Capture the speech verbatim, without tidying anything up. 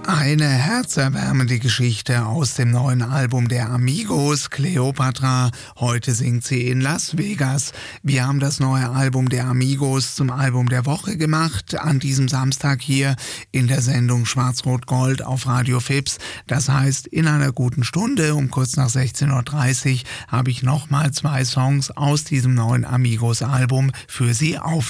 Eine herzerwärmende Geschichte aus dem neuen Album der Amigos, Cleopatra. Heute singt sie in Las Vegas. Wir haben das neue Album der Amigos zum Album der Woche gemacht, an diesem Samstag hier in der Sendung Schwarz-Rot-Gold auf Radio Fips. Das heißt, in einer guten Stunde, um kurz nach sechzehn Uhr dreißig, habe ich nochmal zwei Songs aus diesem neuen Amigos-Album für Sie auf